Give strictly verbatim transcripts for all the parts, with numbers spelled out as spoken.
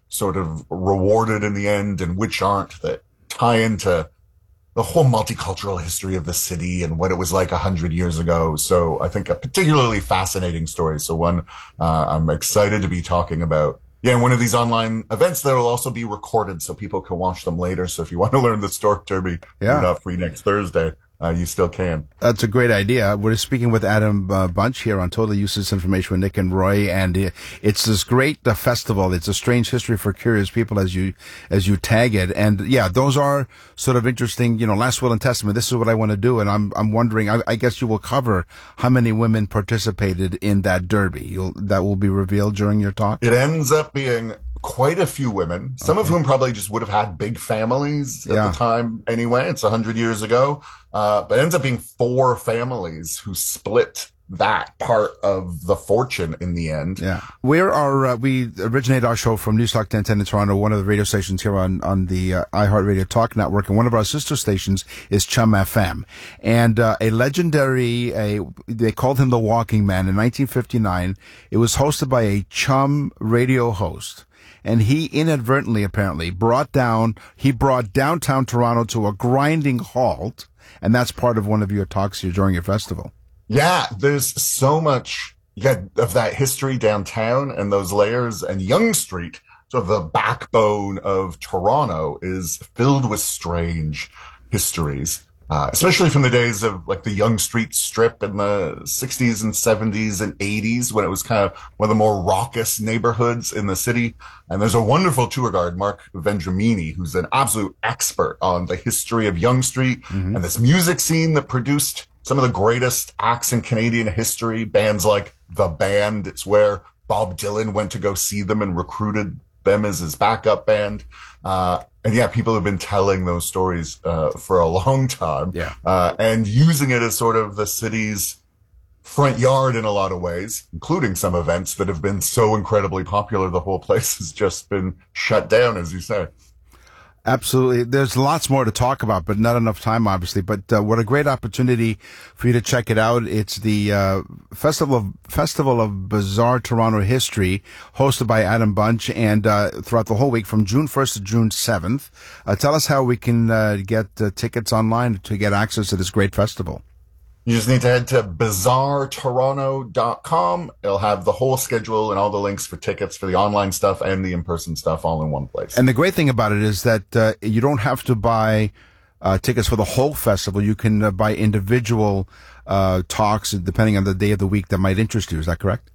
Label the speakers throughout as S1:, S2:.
S1: sort of rewarded in the end and which aren't, that tie into the whole multicultural history of the city and what it was like a hundred years ago. So I think a particularly fascinating story. So one uh, I'm excited to be talking about. Yeah, and one of these online events that will also be recorded so people can watch them later. So if you want to learn the Stork Derby,
S2: yeah.
S1: you're not free next Thursday. Uh, you still can.
S2: That's a great idea. We're speaking with Adam uh, Bunch here on Totally Useless Information with Nick and Roy, and it's this great uh, festival. It's a strange history for curious people, as you as you tag it. And yeah, those are sort of interesting. You know, Last Will and Testament. This is what I want to do, and I'm I'm wondering. I, I guess you will cover how many women participated in that derby. You'll, that will be revealed during your talk.
S1: It ends up being quite a few women, some okay. of whom probably just would have had big families at
S2: yeah.
S1: the time anyway. It's a hundred years ago. Uh, but it ends up being four families who split that part of the fortune in the end.
S2: Yeah. Where are, uh, we originate our show from Newstalk ten ten in Toronto, one of the radio stations here on, on the uh, iHeartRadio Talk Network. And one of our sister stations is Chum F M. And, uh, a legendary, a, they called him the Walking Man in nineteen fifty-nine. It was hosted by a Chum radio host. And he inadvertently, apparently, brought down, he brought downtown Toronto to a grinding halt. And that's part of one of your talks here during your festival.
S1: Yeah, there's so much yeah, of that history downtown and those layers. And Yonge Street, sort of the backbone of Toronto, is filled with strange histories. Uh, especially from the days of like the Yonge Street Strip in the sixties and seventies and eighties, when it was kind of one of the more raucous neighborhoods in the city. And there's a wonderful tour guide, Mark Vendramini, who's an absolute expert on the history of Yonge Street mm-hmm. and this music scene that produced some of the greatest acts in Canadian history. Bands like The Band. It's where Bob Dylan went to go see them and recruited them as his backup band. Uh, and yeah, people have been telling those stories, uh, for a long time.
S2: Yeah.
S1: Uh, and using it as sort of the city's front yard in a lot of ways, including some events that have been so incredibly popular. The whole place has just been shut down, as you say.
S2: Absolutely. There's lots more to talk about, but not enough time, obviously. But uh, what a great opportunity for you to check it out. It's the uh, Festival of Festival of Bizarre Toronto History, hosted by Adam Bunch, and uh, throughout the whole week from June first to June seventh. Uh, tell us how we can uh, get uh, tickets online to get access to this great festival.
S1: You just need to head to bizarre toronto dot com. It'll have the whole schedule and all the links for tickets for the online stuff and the in-person stuff all in one place.
S2: And the great thing about it is that uh, you don't have to buy uh, tickets for the whole festival. You can uh, buy individual uh, talks depending on the day of the week that might interest you. Is that correct?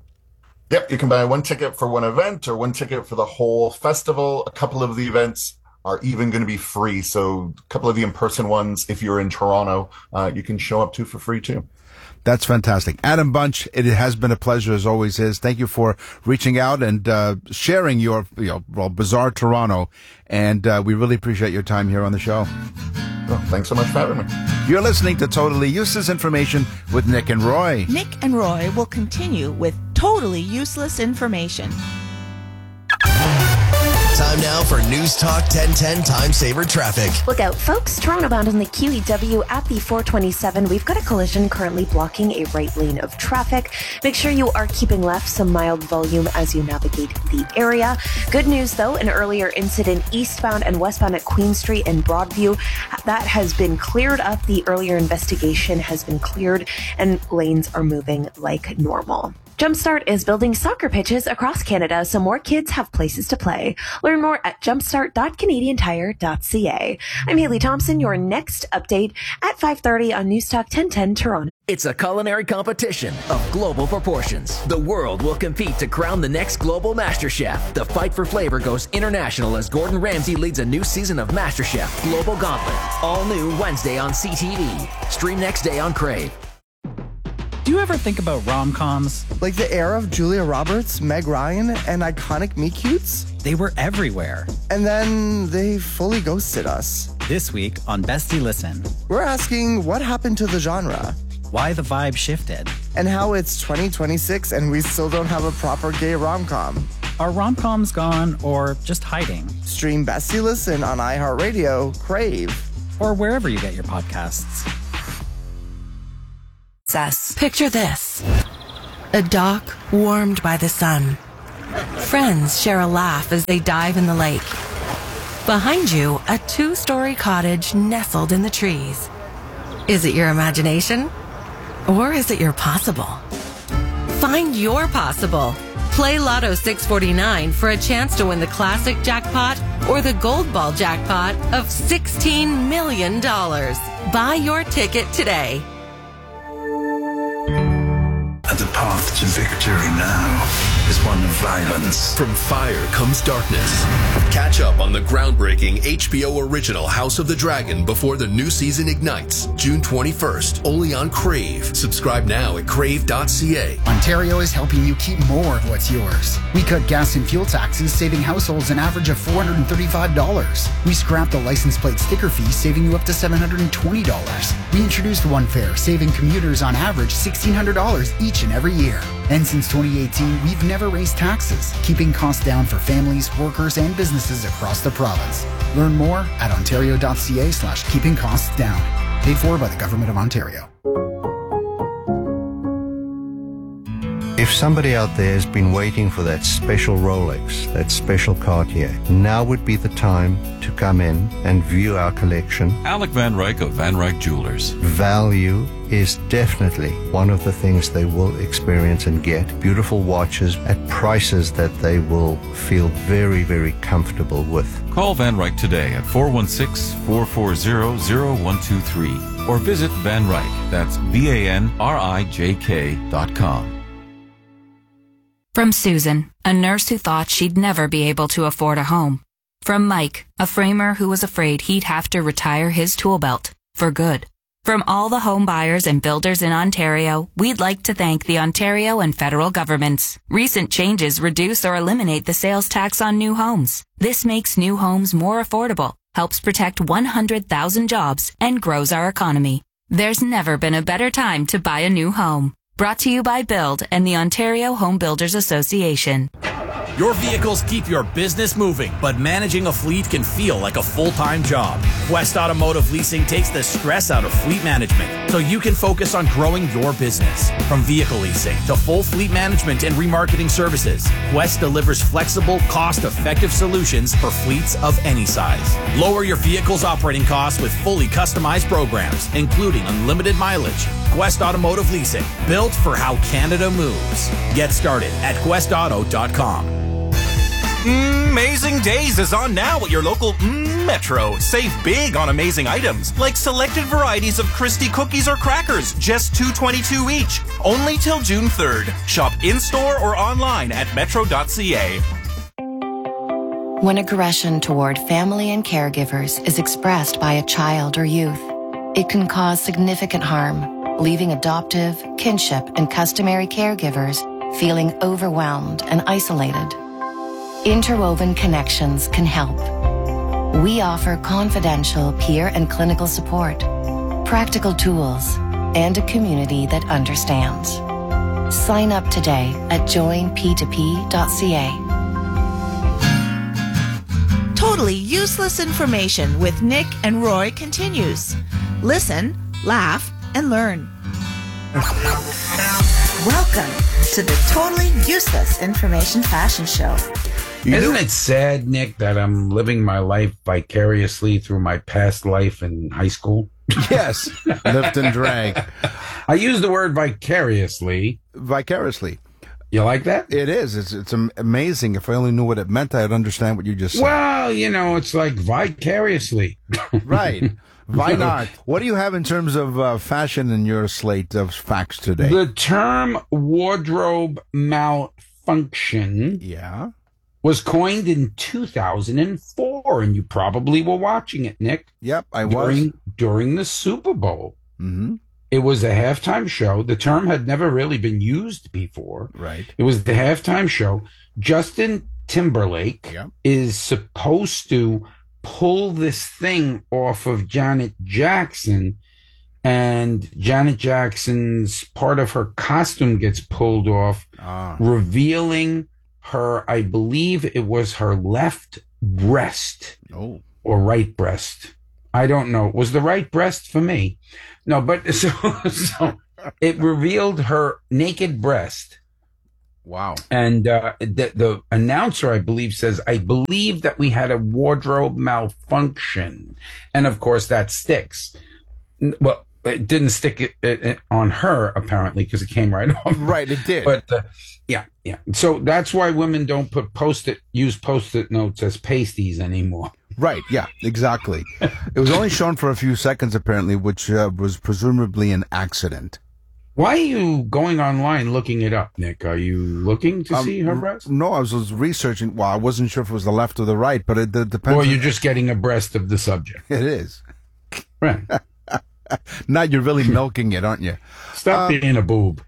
S1: Yep. You can buy one ticket for one event or one ticket for the whole festival. A couple of the events are even going to be free. So a couple of the in-person ones, if you're in Toronto, uh, you can show up to for free too.
S2: That's fantastic. Adam Bunch, it has been a pleasure, as always is. Thank you for reaching out and uh, sharing your, you know, well, Bizarre Toronto. And uh, we really appreciate your time here on the show.
S1: Well, thanks so much for having me.
S2: You're listening to Totally Useless Information with Nick and Roy.
S3: Nick and Roy will continue with Totally Useless Information.
S4: Time now for News Talk ten ten Time Saver Traffic.
S5: Look out, folks. Toronto bound on the Q E W at the four twenty-seven. We've got a collision currently blocking a right lane of traffic. Make sure you are keeping left some mild volume as you navigate the area. Good news, though, an earlier incident eastbound and westbound at Queen Street and Broadview. That has been cleared up. The earlier investigation has been cleared and lanes are moving like normal. Jumpstart is building soccer pitches across Canada so more kids have places to play. Learn more at jumpstart dot canadian tire dot c a. I'm Haley Thompson, your next update at five thirty on Newstalk ten ten Toronto.
S6: It's a culinary competition of global proportions. The world will compete to crown the next global master chef. The fight for flavor goes international as Gordon Ramsay leads a new season of MasterChef Global Gauntlet. All new Wednesday on C T V. Stream next day on Crave.
S7: Do you ever think about rom-coms?
S8: Like the era of Julia Roberts, Meg Ryan, and iconic meet-cutes?
S7: They were everywhere.
S8: And then they fully ghosted us.
S7: This week on Bestie Listen,
S8: we're asking what happened to the genre?
S7: Why the vibe shifted?
S8: And how it's twenty twenty-six and we still don't have a proper gay rom-com.
S7: Are rom-coms gone or just hiding?
S8: Stream Bestie Listen on iHeartRadio, Crave,
S7: or wherever you get your podcasts.
S9: Picture this. A dock warmed by the sun. Friends share a laugh as they dive in the lake. Behind you, a two-story cottage nestled in the trees. Is it your imagination? Or is it your possible? Find your possible. Play Lotto six forty-nine for a chance to win the classic jackpot or the gold ball jackpot of sixteen million dollars. Buy your ticket today.
S10: And the path to victory now is one of violence.
S4: From fire comes darkness. Catch up on the groundbreaking H B O original House of the Dragon before the new season ignites, June twenty-first, only on Crave. Subscribe now at crave dot c a.
S11: Ontario is helping you keep more of what's yours. We cut gas and fuel taxes, saving households an average of four hundred thirty-five dollars. We scrapped the license plate sticker fee, saving you up to seven hundred twenty dollars. We introduced One Fare, saving commuters on average sixteen hundred dollars each and every year. And since twenty eighteen, we've never raised taxes, keeping costs down for families, workers, and businesses across the province. Learn more at ontario dot c a slash keeping costs down. Paid for by the Government of Ontario.
S12: If somebody out there has been waiting for that special Rolex, that special Cartier, now would be the time to come in and view our collection.
S13: Alec Van Ryk of Van Ryk Jewelers.
S12: Value is definitely one of the things they will experience and get. Beautiful watches at prices that they will feel very, very comfortable with.
S13: Call Van Ryk today at four one six, four four zero, zero one two three or visit Van Ryk, that's V A N R I J K dot com.
S14: From Susan, a nurse who thought she'd never be able to afford a home. From Mike, a framer who was afraid he'd have to retire his tool belt for good. From all the home buyers and builders in Ontario, we'd like to thank the Ontario and federal governments. Recent changes reduce or eliminate the sales tax on new homes. This makes new homes more affordable, helps protect one hundred thousand jobs, and grows our economy. There's never been a better time to buy a new home. Brought to you by Build and the Ontario Home Builders Association.
S15: Your vehicles keep your business moving, but managing a fleet can feel like a full-time job. Quest Automotive Leasing takes the stress out of fleet management so you can focus on growing your business. From vehicle leasing to full fleet management and remarketing services, Quest delivers flexible, cost-effective solutions for fleets of any size. Lower your vehicle's operating costs with fully customized programs, including unlimited mileage. Quest Automotive Leasing, built for how Canada moves. Get started at quest auto dot com.
S16: Amazing Days is on now at your local Metro. Save big on amazing items like selected varieties of Christie cookies or crackers, just two twenty-two each. Only till June third. Shop in-store or online at metro dot c a.
S17: When aggression toward family and caregivers is expressed by a child or youth, it can cause significant harm, leaving adoptive, kinship, and customary caregivers feeling overwhelmed and isolated. Interwoven Connections can help. We offer confidential peer and clinical support, practical tools, and a community that understands. Sign up today at join p two p dot c a.
S3: Totally Useless Information with Nick and Roy continues. Listen, laugh, and learn. Welcome to the Totally Useless Information Fashion Show.
S18: Isn't it sad, Nick, that I'm living my life vicariously through my past life in high school?
S2: Yes, lift and drag.
S18: I use the word vicariously.
S2: Vicariously.
S18: You like that?
S2: It is. It's it's amazing. If I only knew what it meant, I'd understand what you just said.
S18: Well, you know, it's like vicariously.
S2: Right. Why not? What do you have in terms of uh, fashion in your slate of facts today?
S18: The term wardrobe malfunction.
S2: Yeah.
S18: Was coined in two thousand four, and you probably were watching it, Nick.
S2: Yep, I
S18: during,
S2: was.
S18: During the Super Bowl.
S2: Mm-hmm.
S18: It was a halftime show. The term had never really been used before.
S2: Right.
S18: It was the halftime show. Justin Timberlake
S2: yep.
S18: is supposed to pull this thing off of Janet Jackson, and Janet Jackson's part of her costume gets pulled off,
S2: ah.
S18: revealing her, I believe it was her left breast
S2: oh.
S18: or right breast. I don't know. It was the right breast for me. No, but so, so it revealed her naked breast
S2: Wow.
S18: And uh, the, the announcer, I believe, says, I believe that we had a wardrobe malfunction. And of course, that sticks. Well, it didn't stick it, it, it on her, apparently, because it came right off.
S2: Right, it did.
S18: But uh, yeah, yeah. So that's why women don't put post-it, use post-it notes as pasties anymore.
S2: Right, yeah, exactly. It was only shown for a few seconds, apparently, which uh, was presumably an accident.
S18: Why are you going online looking it up, Nick? Are you looking to
S2: Um,
S18: see her breast?
S2: No, I was, was researching. Well, I wasn't sure if it was the left or the right, but it, it depends.
S18: Or
S2: on-
S18: you're just getting abreast of the subject.
S2: It is.
S18: Right.
S2: Now you're really milking it, aren't you?
S18: Stop
S2: Um,
S18: being a boob.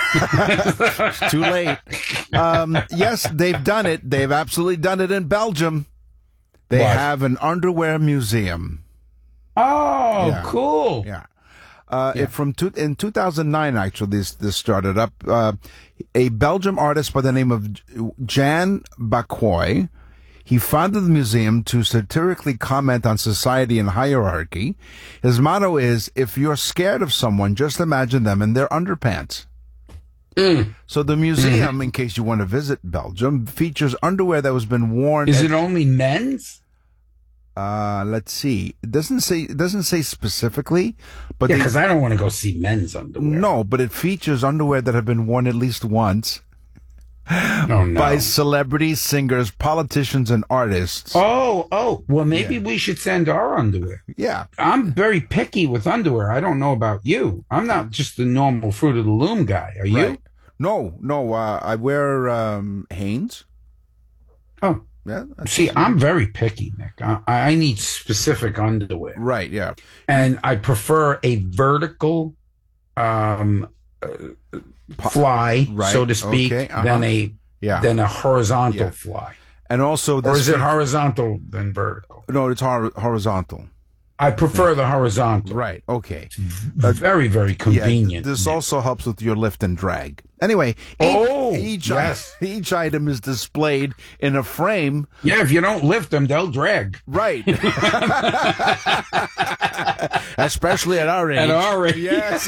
S2: It's too late. Um, yes, they've done it. They've absolutely done it in Belgium. They
S18: What?
S2: have an underwear museum.
S18: Oh,
S2: Yeah.
S18: cool.
S2: Yeah. Uh, it from two, in two thousand nine, actually, this this started up. Uh, a Belgium artist by the name of Jan Bakoy. He founded the museum to satirically comment on society and hierarchy. His motto is, if you're scared of someone, just imagine them in their underpants.
S18: Mm.
S2: So the museum, in case you want to visit Belgium, features underwear that has been worn.
S18: Is
S2: at-
S18: it only men's?
S2: Uh, let's see. It doesn't say, it doesn't say specifically, but
S18: Yeah,
S2: they-
S18: because I don't want to go see men's underwear.
S2: No, but it features underwear that have been worn at least once
S18: Oh, no.
S2: by celebrities, singers, politicians, and artists.
S18: Oh, oh. Well, maybe we should send our underwear.
S2: Yeah.
S18: I'm very picky with underwear. I don't know about you. I'm not just the normal Fruit of the Loom guy. Are you?
S2: Right. No, no. Uh, I wear um, Hanes.
S18: Oh.
S2: Yeah.
S18: See, I'm very picky, Nick. I, I need specific underwear.
S2: Right, yeah.
S18: And I prefer a vertical um, uh, fly,
S2: Right,
S18: so to speak,
S2: okay, uh-huh.
S18: than a
S2: Yeah.
S18: than a horizontal
S2: Yeah.
S18: fly.
S2: And also,
S18: Or
S2: this
S18: is it horizontal than vertical?
S2: No, it's hor- horizontal.
S18: I prefer the horizontal.
S2: Right. Okay.
S18: Very, very convenient.
S2: Yeah, this also helps with your lift and drag. Anyway,
S18: Oh,
S2: each,
S18: yes.
S2: each item is displayed in a frame.
S18: Yeah, if you don't lift them, they'll drag.
S2: Right. Especially at our age.
S18: At our age.
S2: Yes.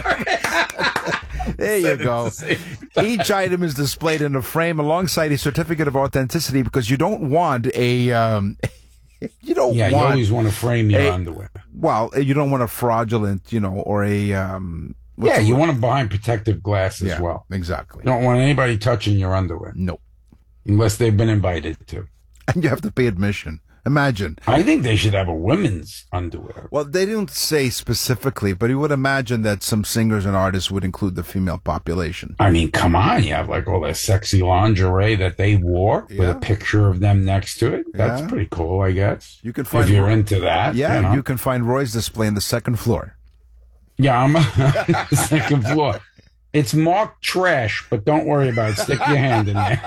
S2: There you go. Each item is displayed in a frame alongside a certificate of authenticity because you don't want a. Um, you don't
S18: Yeah, you
S2: want.
S18: always want to frame your
S2: a-
S18: underwear.
S2: Well, you don't want a fraudulent, you know, or a. Um, what's
S18: Yeah,
S2: the
S18: you
S2: word?
S18: want them behind protective glass as
S2: Yeah,
S18: well.
S2: exactly.
S18: You don't want anybody touching your underwear.
S2: Nope.
S18: Unless they've been invited to.
S2: And you have to pay admission. Imagine.
S18: I think they should have a women's underwear.
S2: Well, they didn't say specifically, but you would imagine that some singers and artists would include the female population.
S18: I mean, come on. You have like all that sexy lingerie that they wore with a picture of them next to it. That's
S2: Yeah.
S18: pretty cool, I guess.
S2: You can find
S18: if you're into that.
S2: Yeah,
S18: you know.
S2: you can find Roy's display on the second floor.
S18: Yeah, I'm on the second floor. It's marked trash, but don't worry about it. Stick your hand in there.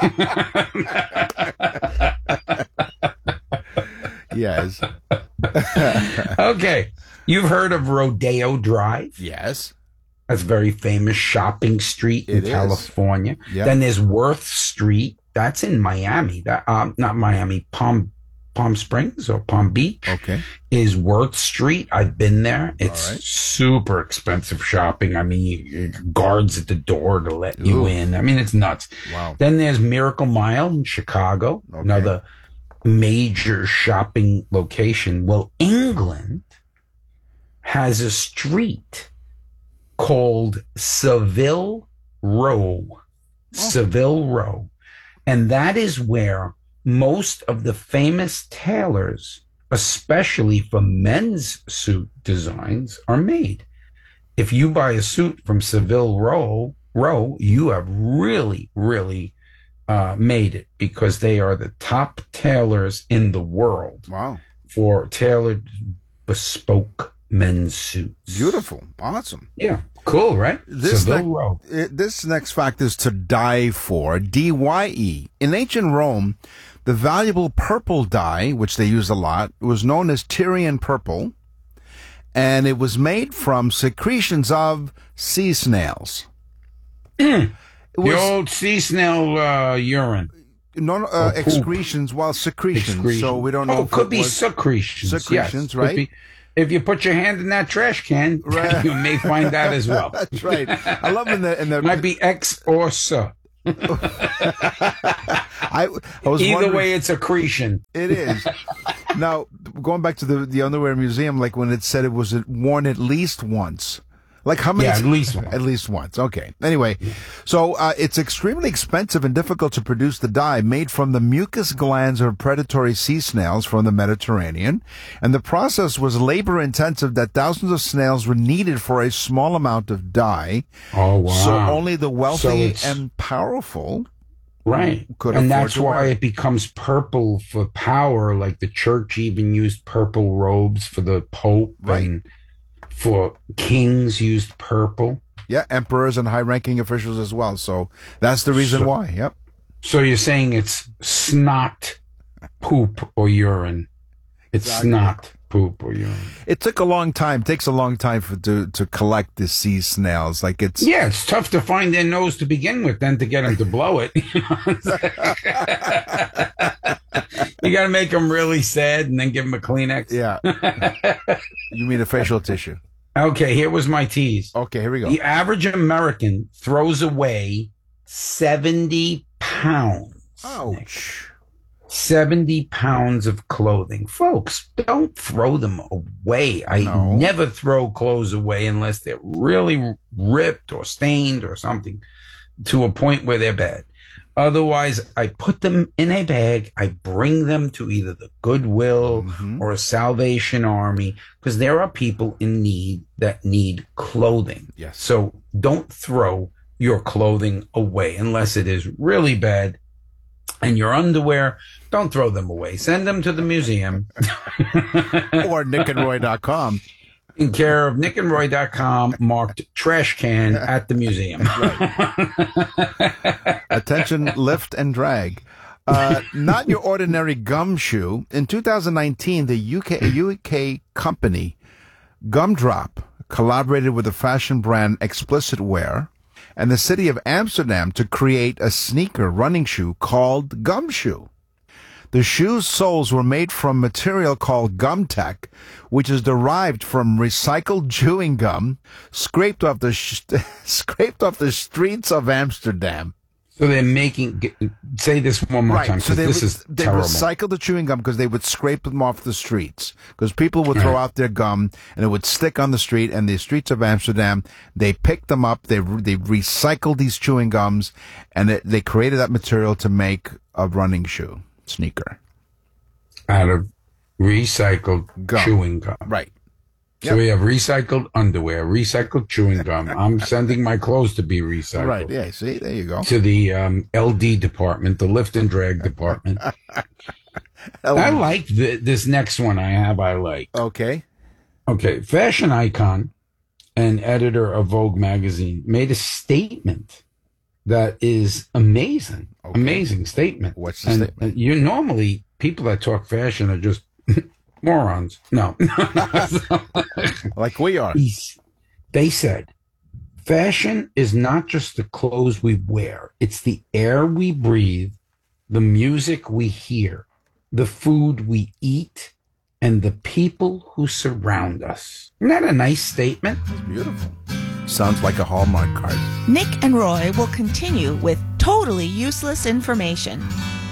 S2: Yes.
S18: Okay. You've heard of Rodeo Drive?
S2: Yes.
S18: That's a very famous shopping street in
S2: It is.
S18: California.
S2: Yeah.
S18: Then there's Worth Street. That's in Miami. That um, not Miami, Palm Palm Springs or Palm Beach.
S2: Okay.
S18: Is Worth Street. I've been there. It's
S2: All right.
S18: super expensive shopping. I mean, you- guards at the door to let you
S2: Ooh.
S18: in. I mean, it's nuts.
S2: Wow.
S18: Then there's Miracle Mile in Chicago,
S2: Okay.
S18: another major shopping location. Well, England has a street called Savile Row.
S2: Oh.
S18: Savile Row. And that is where most of the famous tailors, especially for men's suit designs, are made. If you buy a suit from Savile Row, Row, you have really, really uh, made it because they are the top tailors in the world
S2: Wow.
S18: for tailored, bespoke men's suits.
S2: Beautiful. Awesome.
S18: Yeah. Cool, right?
S2: This,
S18: Savile
S2: ne-
S18: Row.
S2: uh, this next fact is to die for. D Y E. In ancient Rome, the valuable purple dye, which they use a lot, was known as Tyrian purple, and it was made from secretions of sea snails. It was,
S18: The old sea snail uh, urine.
S2: no, no, uh,
S18: or poop.
S2: excretions, well, secretions.
S18: Excretion.
S2: So we don't know
S18: Oh,
S2: if
S18: could
S2: it
S18: be
S2: was
S18: secretions.
S2: secretions,
S18: yes, could
S2: right?
S18: be. If you put your hand in that trash can,
S2: Right.
S18: you may find that as well.
S2: That's right. I love in the in the
S18: Might be X or so.
S2: I, I was
S18: Either way, it's accretion.
S2: It is. Now, going back to the, the underwear museum, like when it said it was worn at least once. Like how many?
S18: Yeah, at least once.
S2: At least once. Okay. Anyway, so uh, it's extremely expensive and difficult to produce the dye made from the mucus glands of predatory sea snails from the Mediterranean. And the process was labor intensive that thousands of snails were needed for a small amount of dye.
S18: Oh, wow.
S2: So only the wealthy
S18: So
S2: and powerful
S18: Right.
S2: could
S18: and
S2: afford
S18: that's
S2: to
S18: why
S2: wear it.
S18: it becomes purple for power. Like the church even used purple robes for the Pope.
S2: Right.
S18: And for kings used purple.
S2: Yeah, emperors and high-ranking officials as well. So that's the reason
S18: So-
S2: why. Yep.
S18: So you're saying it's snot, poop, or urine. It's
S2: Exactly.
S18: snot, poop, or urine.
S2: It took a long time. It takes a long time for to to collect the sea snails. Like it's
S18: Yeah, it's tough to find their nose to begin with, then to get them to blow it. You got to make them really sad and then give them a Kleenex.
S2: Yeah. You mean a facial tissue?
S18: Okay, here was my tease.
S2: Okay, here we go.
S18: The average American throws away seventy pounds.
S2: Ouch.
S18: seventy pounds of clothing. Folks, don't throw them away. I
S2: No.
S18: never throw clothes away unless they're really ripped or stained or something to a point where they're bad. Otherwise, I put them in a bag. I bring them to either the Goodwill
S2: Mm-hmm.
S18: or a Salvation Army because there are people in need that need clothing.
S2: Yes.
S18: So don't throw your clothing away unless it is really bad. And your underwear, don't throw them away. Send them to the museum.
S2: Or nick and roy dot com.
S18: In care of nick and roy dot com, marked trash can at the museum.
S2: Attention, lift and drag. Uh, not your ordinary gumshoe. In two thousand nineteen, the U K, U K company Gumdrop collaborated with the fashion brand Explicit Wear and the city of Amsterdam to create a sneaker running shoe called Gumshoe. The shoe's soles were made from material called Gumtech, which is derived from recycled chewing gum scraped off the sh- scraped off the streets of Amsterdam.
S18: So they're making, get- say this one more time,
S2: So
S18: because
S2: they,
S18: this
S2: re-
S18: is
S2: they
S18: terrible.
S2: recycled the chewing gum because they would scrape them off the streets. Because people would throw
S18: Right.
S2: out their gum and it would stick on the street. And the streets of Amsterdam, they picked them up. They re- they recycled these chewing gums, and it, they created that material to make a running shoe sneaker.
S18: Out of recycled
S2: Gum.
S18: chewing gum.
S2: Right.
S18: So
S2: Yep.
S18: we have recycled underwear, recycled chewing gum. I'm sending my clothes to be recycled.
S2: Right. Yeah. See, there you go.
S18: To the um, L D department, the lift and drag department. I like the, this next one I have. I like.
S2: Okay.
S18: Okay. Fashion icon and editor of Vogue magazine made a statement that is amazing.
S2: Okay.
S18: Amazing statement.
S2: What's the
S18: and,
S2: statement?
S18: and you normally people that talk fashion are just morons. No.
S2: Like we are.
S18: He's- They said, fashion is not just the clothes we wear, it's the air we breathe, the music we hear, the food we eat, and the people who surround us. Isn't that a nice statement?
S2: Beautiful. Sounds like a Hallmark card.
S3: Nick and Roy will continue with totally useless information.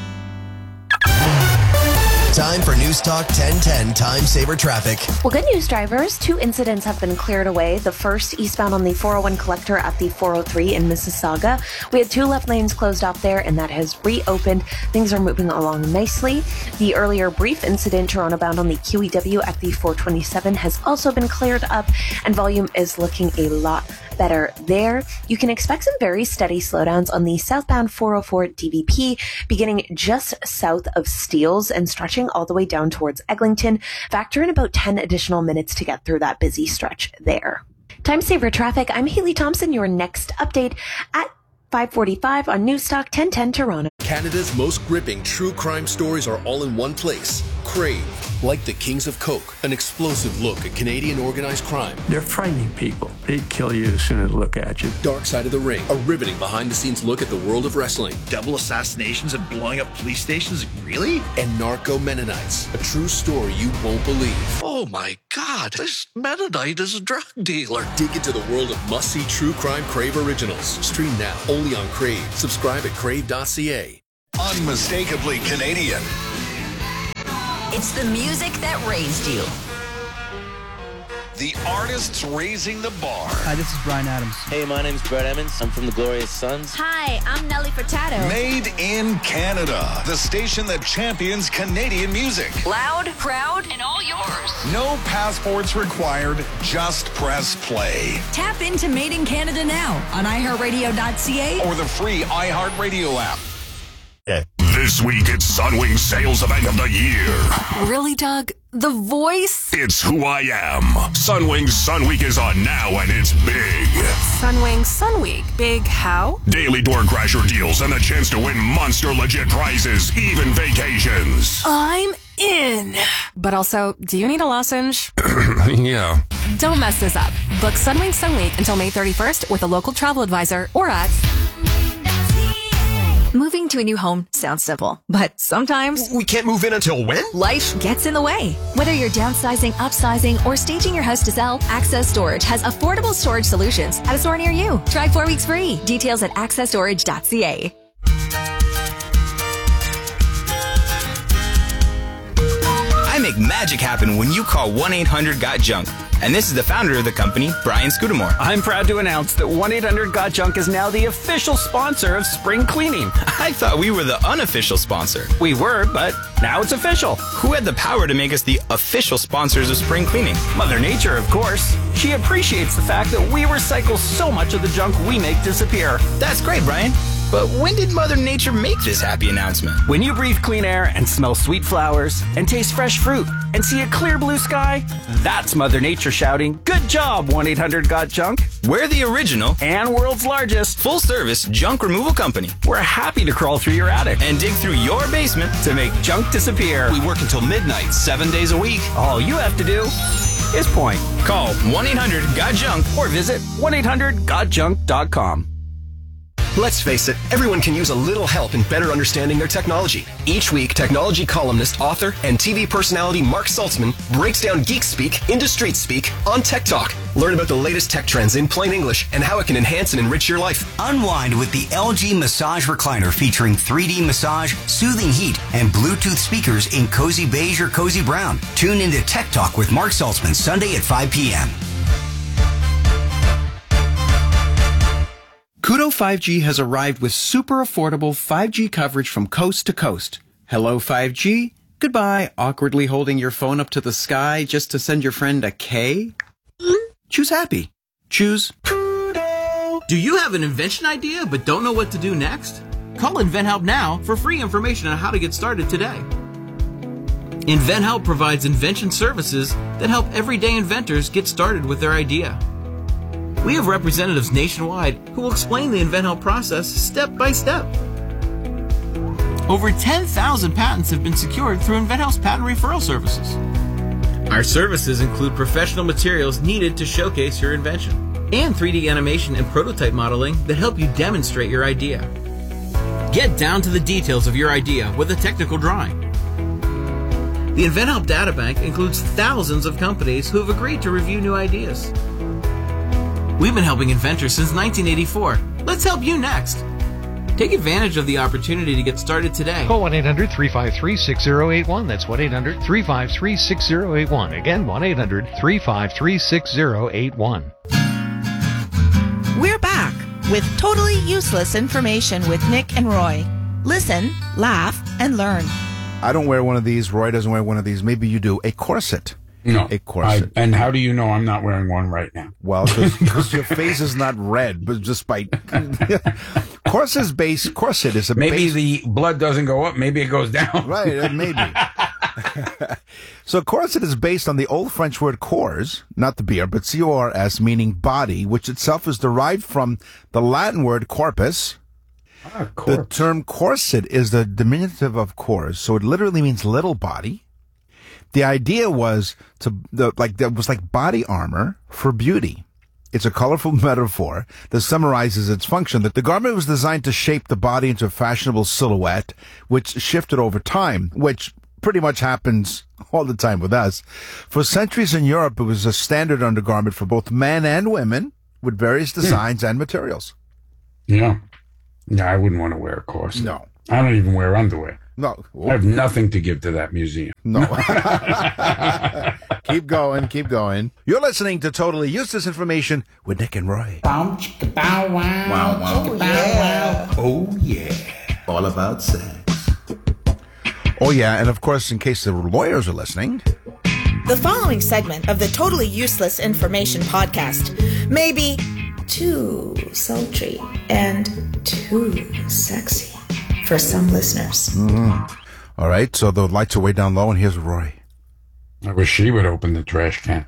S19: Time for News Talk ten ten Time Saver Traffic.
S5: Well, good news, drivers. Two incidents have been cleared away. The first, eastbound on the four oh one collector at the four oh three in Mississauga. We had two left lanes closed off there, and that has reopened. Things are moving along nicely. The earlier brief incident, Toronto bound on the Q E W at the four twenty-seven, has also been cleared up, and volume is looking a lot better there. You can expect some very steady slowdowns on the southbound four oh four D V P, beginning just south of Steeles and stretching all the way down towards Eglinton. Factor in about ten additional minutes to get through that busy stretch there. Time saver traffic. I'm Haley Thompson. Your next update at five forty-five on Newstalk ten ten Toronto.
S4: Canada's most gripping true crime stories are all in one place. Crave. Like the Kings of Coke, an explosive look at Canadian organized crime.
S20: They're frightening people. They'd kill you as soon as they look at you.
S4: Dark Side of the Ring, a riveting behind-the-scenes look at the world of wrestling.
S21: Double assassinations and blowing up police stations? Really?
S4: And Narco Mennonites, a true story you won't believe.
S21: Oh, Oh my God, this Meta Knight is a drug dealer.
S4: Dig into the world of must-see true crime Crave originals. Stream now, only on Crave. Subscribe at crave dot c a.
S22: Unmistakably Canadian.
S23: It's the music that raised you.
S22: The artists raising the bar.
S24: Hi, this is Bryan Adams.
S25: Hey, my name's Brett Emmons. I'm from the Glorious Sons.
S23: Hi, I'm Nelly Furtado.
S22: Made in Canada. The station that champions Canadian music.
S23: Loud, proud, and all yours.
S22: No passports required. Just press play.
S23: Tap into Made in Canada now on i heart radio dot c a
S22: or the free iHeartRadio app. Yeah.
S26: This week, it's Sunwing Sales Event of the Year.
S9: Really, Doug? The voice?
S26: It's who I am. Sunwing Sun Week is on now, and it's big.
S9: Sunwing Sun Week. Big how?
S26: Daily door crasher deals and the chance to win monster legit prizes, even vacations.
S9: I'm in. But also, do you need a lozenge?
S26: Yeah.
S9: Don't mess this up. Book Sunwing Sun Week until May thirty-first with a local travel advisor or at... Moving to a new home sounds simple, but sometimes...
S27: We can't move in until when?
S9: Life gets in the way. Whether you're downsizing, upsizing, or staging your house to sell, Access Storage has affordable storage solutions at a store near you. Try four weeks free. Details at access storage dot c a.
S28: I make magic happen when you call one eight hundred got junk. And this is the founder of the company, Brian Scudamore.
S7: I'm proud to announce that one eight hundred got junk is now the official sponsor of spring cleaning.
S28: I thought we were the unofficial sponsor.
S7: We were, but now it's official.
S28: Who had the power to make us the official sponsors of spring cleaning?
S7: Mother Nature, of course. She appreciates the fact that we recycle so much of the junk we make disappear.
S28: That's great, Brian. But when did Mother Nature make this happy announcement?
S7: When you breathe clean air and smell sweet flowers and taste fresh fruit and see a clear blue sky, that's Mother Nature shouting, "Good job, one eight hundred got junk."
S28: We're the original
S7: and world's largest
S28: full-service junk removal company.
S7: We're happy to crawl through your attic
S28: and dig through your basement
S7: to make junk disappear.
S28: We work until midnight, seven days a week.
S7: All you have to do is point.
S28: Call one eight hundred got junk
S7: or visit one eight hundred got junk dot com.
S27: Let's face it, everyone can use a little help in better understanding their technology. Each week, technology columnist, author, and T V personality Mark Saltzman breaks down geek speak into street speak on Tech Talk. Learn about the latest tech trends in plain English and how it can enhance and enrich your life.
S29: Unwind with the L G Massage Recliner featuring three D massage, soothing heat, and Bluetooth speakers in cozy beige or cozy brown. Tune into Tech Talk with Mark Saltzman Sunday at five p.m.
S30: Koodo five G has arrived with super affordable five G coverage from coast to coast. Hello five G. Goodbye, awkwardly holding your phone up to the sky just to send your friend a K. Choose happy. Choose Koodo.
S15: Do you have an invention idea but don't know what to do next? Call InventHelp now for free information on how to get started today. InventHelp provides invention services that help everyday inventors get started with their idea. We have representatives nationwide who will explain the InventHelp process step by step. Over ten thousand patents have been secured through InventHelp's patent referral services. Our services include professional materials needed to showcase your invention and three D animation and prototype modeling that help you demonstrate your idea. Get down to the details of your idea with a technical drawing. The InventHelp Databank includes thousands of companies who have agreed to review new ideas. We've been helping inventors since nineteen eighty-four. Let's help you next. Take advantage of the opportunity to get started today.
S31: Call one eight hundred three five three six zero eight one. That's one eight hundred three five three six zero eight one. Again, one eight hundred three five three six zero eight one.
S3: We're back with totally useless information with Nick and Roy. Listen, laugh, and learn.
S2: I don't wear one of these. Roy doesn't wear one of these. Maybe you do. A corset.
S18: No.
S2: A corset.
S18: I, and how do you know I'm not wearing one right now?
S2: Well, because your face is not red, but just by corset's base. Corset is a
S18: maybe
S2: base.
S18: The blood doesn't go up. Maybe it goes down.
S2: Right. Maybe. So corset is based on the old French word corps, not the beer, but C O R S, meaning body, which itself is derived from the Latin word corpus.
S18: Ah,
S2: the term corset is the diminutive of corps, so it literally means little body. The idea was to the, like that was like body armor for beauty. It's a colorful metaphor that summarizes its function. That the garment was designed to shape the body into a fashionable silhouette, which shifted over time, which pretty much happens all the time with us. For centuries in Europe, it was a standard undergarment for both men and women with various designs mm. and materials.
S18: Yeah. No, I wouldn't want to wear a corset.
S2: No.
S18: I don't even wear underwear.
S2: No.
S18: I have nothing to give to that museum.
S2: No. Keep going, keep going. You're listening to Totally Useless Information with Nick and Roy.
S18: Bow, chicka, bow, wow.
S2: Wow, wow.
S18: Oh, yeah.
S2: Oh, yeah. All about sex. Oh, yeah, and of course, in case the lawyers are listening...
S3: The following segment of the Totally Useless Information podcast may be too sultry and too sexy for some listeners.
S2: Mm-hmm. All right, so the lights are way down low, and here's Roy.
S18: I wish she would open the trash can.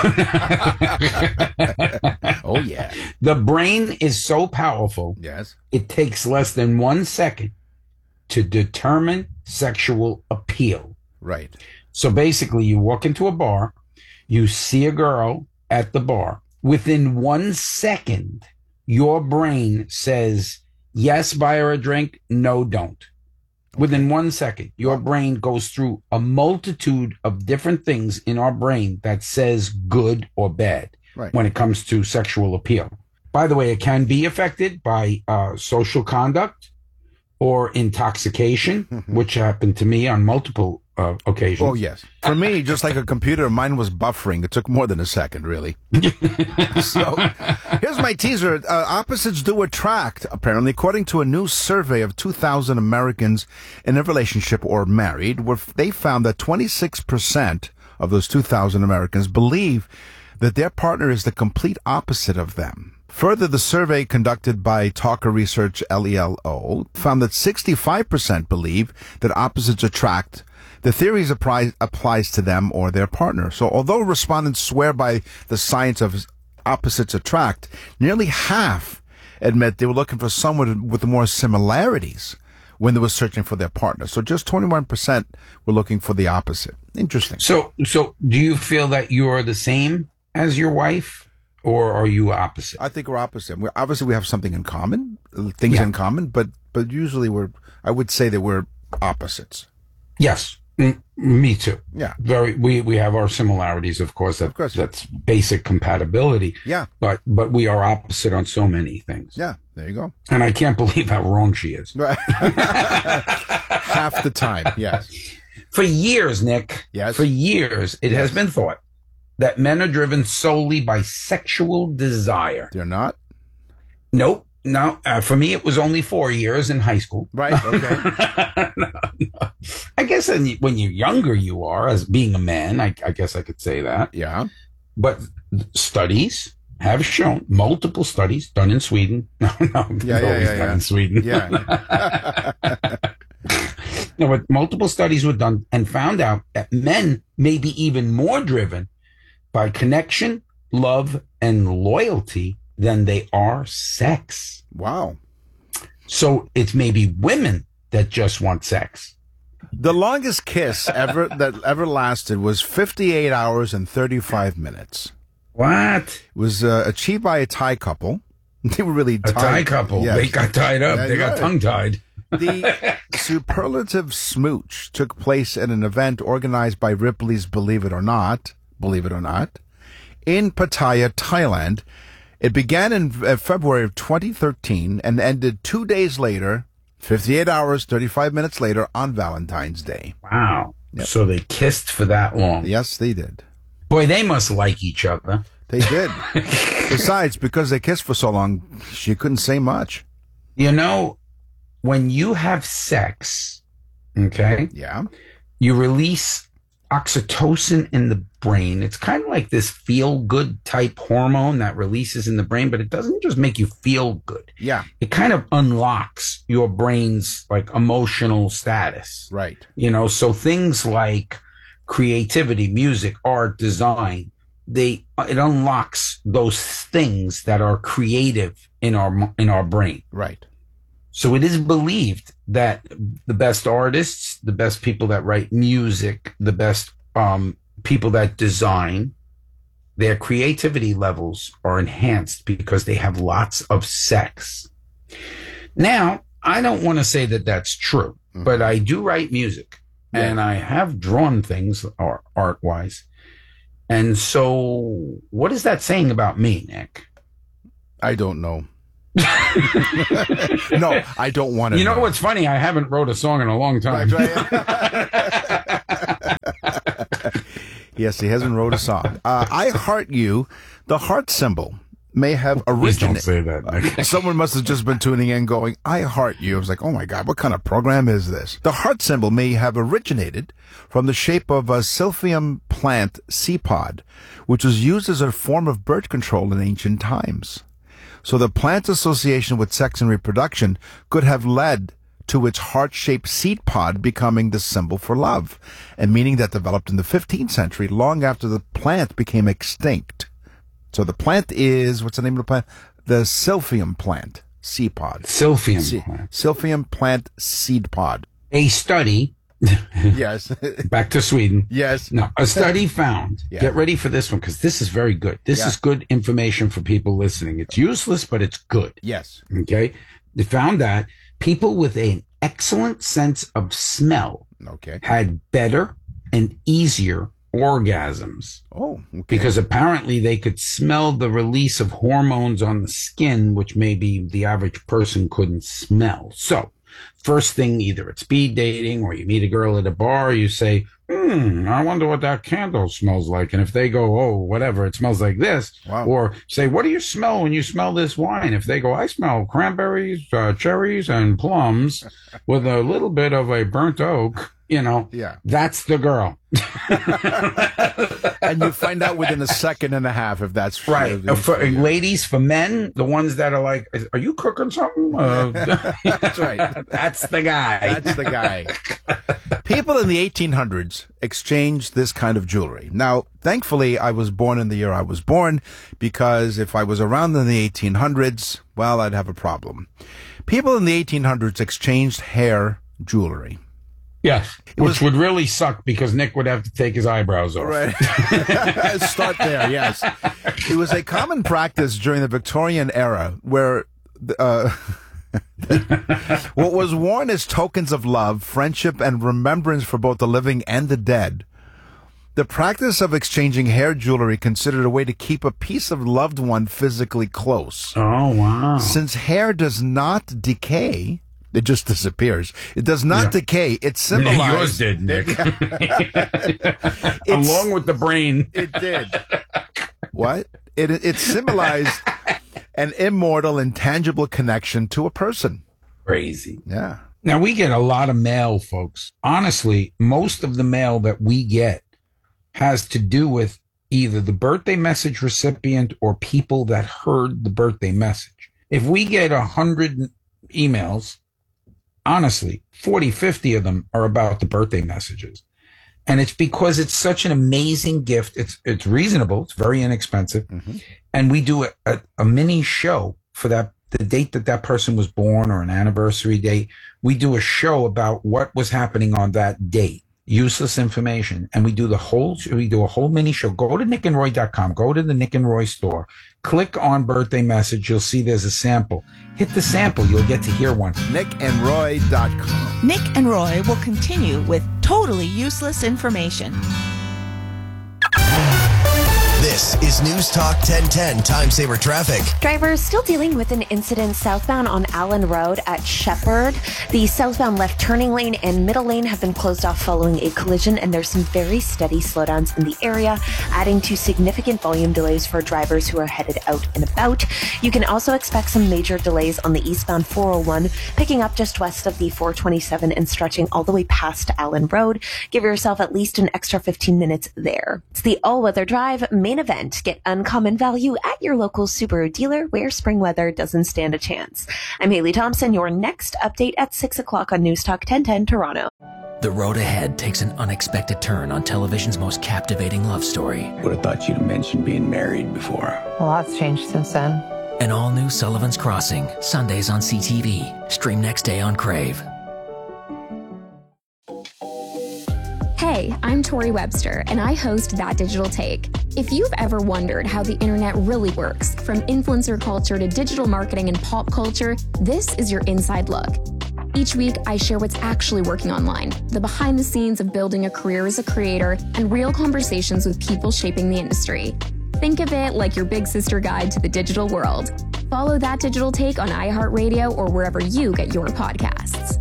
S2: Oh, yeah.
S18: The brain is so powerful,
S2: yes,
S18: it takes less than one second to determine sexual appeal.
S2: Right.
S18: So basically, you walk into a bar, you see a girl at the bar. Within one second, your brain says, yes, buy her a drink. No, don't. Okay. Within one second, your brain goes through a multitude of different things in our brain that says good or bad
S2: right.
S18: when it comes to sexual appeal. By the way, it can be affected by uh, social conduct or intoxication, which happened to me on multiple Uh, occasions.
S2: Oh, yes. For me, just like a computer, mine was buffering. It took more than a second, really. So, here's my teaser. Uh, opposites do attract, apparently, according to a new survey of two thousand Americans in a relationship or married, where they found that twenty-six percent of those two thousand Americans believe that their partner is the complete opposite of them. Further, the survey conducted by Talker Research L E L O found that sixty-five percent believe that opposites attract. The theory apply, applies to them or their partner. So although respondents swear by the science of opposites attract, nearly half admit they were looking for someone with more similarities when they were searching for their partner. So just twenty-one percent were looking for the opposite. Interesting.
S18: So, so do you feel that you're the same as your wife, or are you opposite?
S2: I think we're opposite. We're, obviously, we have something in common, things yeah. in common, but but usually we're, I would say that we're opposites.
S18: Yes. Mm, me too.
S2: Yeah.
S18: Very. We, we have our similarities, of course. That,
S2: of course.
S18: That's basic compatibility.
S2: Yeah.
S18: But but we are opposite on so many things.
S2: Yeah. There you go.
S18: And I can't believe how wrong she is.
S2: Half the time. Yes.
S18: For years, Nick.
S2: Yes.
S18: For years, it yes. has been thought that men are driven solely by sexual desire.
S2: They're not?
S18: Nope. No, uh, for me, it was only four years in high school.
S2: Right. Okay.
S18: no, no. I guess when you're younger, you are, as being a man, I, I guess I could say that.
S2: Yeah.
S18: But studies have shown, multiple studies done in Sweden. No, no,
S2: yeah, yeah, yeah,
S18: done
S2: yeah.
S18: in Sweden.
S2: Yeah.
S18: No, but multiple studies were done and found out that men may be even more driven by connection, love, and loyalty than they are sex.
S2: Wow.
S18: So it's maybe women that just want sex.
S2: The longest kiss ever that ever lasted was fifty-eight hours and thirty-five minutes.
S18: What?
S2: It was uh, achieved by a Thai couple. They were really
S18: tied. A Thai couple.
S2: Yes.
S18: They got tied up. Yeah, they got tongue-tied.
S2: The superlative smooch took place at an event organized by Ripley's Believe It or Not, Believe It or Not, in Pattaya, Thailand. It began in February of twenty thirteen and ended two days later, fifty-eight hours, thirty-five minutes later, on Valentine's Day.
S18: Wow.
S2: Yep.
S18: So they kissed for that long.
S2: Yes, they did.
S18: Boy, they must like each other.
S2: They did. Besides, because they kissed for so long, she couldn't say much.
S18: You know, when you have sex, okay?
S2: Yeah.
S18: You release oxytocin in the brain. It's kind of like this feel-good type hormone that releases in the brain, but it doesn't just make you feel good.
S2: Yeah.
S18: It kind of unlocks your brain's like emotional status.
S2: Right.
S18: You know, so things like creativity, music, art, design, they it unlocks those things that are creative in our in our brain.
S2: Right.
S18: So it is believed that the best artists, the best people that write music, the best um, people that design, their creativity levels are enhanced because they have lots of sex. Now, I don't want to say that that's true, mm-hmm. but I do write music. and I have drawn things art, art-wise. And so what is that saying about me, Nick?
S2: I don't know. No, I don't want to
S18: You know,
S2: know.
S18: what's funny? I haven't wrote a song in a long time.
S2: Yes, he hasn't wrote a song. Uh, I Heart You, the heart symbol, may have originated.
S18: Please don't say that, Nick.
S2: Someone must have just been tuning in going, I heart you. I was like, oh my God, what kind of program is this? The heart symbol may have originated from the shape of a Silphium plant seed pod, which was used as a form of birth control in ancient times. So the plant's association with sex and reproduction could have led to its heart-shaped seed pod becoming the symbol for love, a meaning that developed in the fifteenth century, long after the plant became extinct. So the plant is, what's the name of the plant? The Silphium plant seed pod.
S18: Silphium
S2: Se-
S18: plant.
S2: Silphium plant seed pod.
S18: A study.
S2: Yes.
S18: Back to Sweden.
S2: Yes.
S18: No, a study found.
S2: Yeah.
S18: Get ready for this one because this is very good. This
S2: Yeah.
S18: is good information for people listening. It's useless, but it's good.
S2: Yes.
S18: Okay. They found that people with an excellent sense of smell
S2: Okay.
S18: had better and easier orgasms.
S2: Oh, okay.
S18: Because apparently they could smell the release of hormones on the skin, which maybe the average person couldn't smell. So, first thing, either at speed dating or you meet a girl at a bar, you say, hmm, I wonder what that candle smells like. And if they go, oh, whatever, it smells like this.
S2: Wow.
S18: Or say, what do you smell when you smell this wine? If they go, I smell cranberries, uh, cherries, and plums with a little bit of a burnt oak, you know,
S2: Yeah.
S18: that's the girl.
S2: And you find out within a second and a half if that's true.
S18: Right. Uh, for ladies, for men, the ones that are like, are you cooking something? Uh,
S2: That's right.
S18: That's the guy.
S2: That's the guy. People in the eighteen hundreds exchanged this kind of jewelry. Now, thankfully, I was born in the year I was born, because if I was around in the eighteen hundreds, well, I'd have a problem. People in the eighteen hundreds exchanged hair jewelry.
S18: Yes.
S2: It
S18: Which
S2: was-
S18: would really suck because Nick would have to take his eyebrows off.
S2: Right. Start there, yes. It was a common practice during the Victorian era where uh, what was worn as tokens of love, friendship, and remembrance for both the living and the dead. The practice of exchanging hair jewelry considered a way to keep a piece of loved one physically close.
S18: Oh, wow.
S2: Since hair does not decay, it just disappears. It does not
S18: Yeah.
S2: decay. It symbolizes...
S18: Yours did, Nick. Along with the brain.
S2: It did. What? It it symbolized an immortal, intangible connection to a person.
S18: Crazy.
S2: Yeah.
S18: Now, we get a lot of mail, folks. Honestly, most of the mail that we get has to do with either the birthday message recipient or people that heard the birthday message. If we get a hundred emails, honestly, forty, fifty of them are about the birthday messages. And it's because it's such an amazing gift. It's it's reasonable. It's very inexpensive.
S2: Mm-hmm.
S18: And we do a, a, a mini show for that, the date that that person was born or an anniversary date. We do a show about what was happening on that date. Useless information. And we do the whole, we do a whole mini show. Go to nick and roy dot com. Go to the Nick and Roy store. Click on birthday message. You'll see there's a sample. Hit the sample. You'll get to hear one.
S2: nick and roy dot com.
S3: Nick and Roy will continue with totally useless information.
S19: This is News Talk ten ten Time Saver Traffic.
S5: Drivers still dealing with an incident southbound on Allen Road at Shepherd. The southbound left turning lane and middle lane have been closed off following a collision, and there's some very steady slowdowns in the area, adding to significant volume delays for drivers who are headed out and about. You can also expect some major delays on the eastbound four oh one, picking up just west of the four twenty-seven and stretching all the way past Allen Road. Give yourself at least an extra fifteen minutes there. It's the all-weather drive main event. Get uncommon value at your local Subaru dealer where spring weather doesn't stand a chance. I'm Haley Thompson. Your next update at six o'clock on News Talk ten ten Toronto.
S1: The road ahead takes an unexpected turn on television's most captivating love story.
S6: Would have thought you'd have mentioned being married before.
S8: A lot's changed since then.
S1: An all-new Sullivan's Crossing, Sundays on C T V. Stream next day on Crave.
S10: Hey, I'm Tori Webster, and I host That Digital Take. If you've ever wondered how the internet really works, from influencer culture to digital marketing and pop culture, this is your inside look. Each week, I share what's actually working online, the behind the scenes of building a career as a creator, and real conversations with people shaping the industry. Think of it like your big sister guide to the digital world. Follow That Digital Take on iHeartRadio or wherever you get your podcasts.